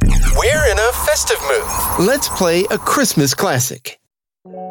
We're in a festive mood. Let's play a Christmas classic.